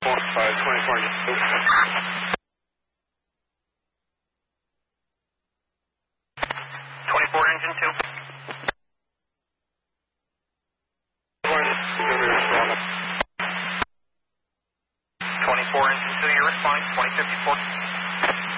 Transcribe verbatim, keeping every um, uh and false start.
five twenty-four engine two. twenty-four engine two. twenty-four engine two, you respond, twenty fifty-four.